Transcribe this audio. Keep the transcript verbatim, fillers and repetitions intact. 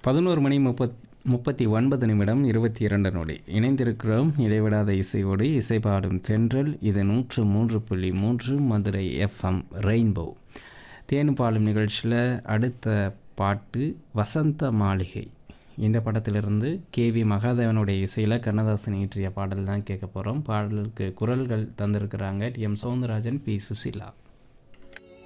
பதினோரு மணி முப்பத் முப்பத்தி ஒன்பது நிமிடம் இருபத்தி இரண்டு நொடி இணைந்திருக்கிறோம் இடைவிடாத இசையோடு இசை பாடும் தென்றல். இது நூற்று மூன்று புள்ளி மூன்று மதுரை எஃப்எம் ரெயின்போ. தேனும் பாலும் நிகழ்ச்சியில் அடுத்த பாட்டு வசந்த மாளிகை. இந்த படத்திலிருந்து கே வி மகாதேவனுடைய இசையில் கண்ணதாசன் இயற்றிய பாடல் தான் கேட்க போகிறோம். பாடலுக்கு குரல்கள் தந்திருக்கிறாங்க D M Soundararajan, B Susheela.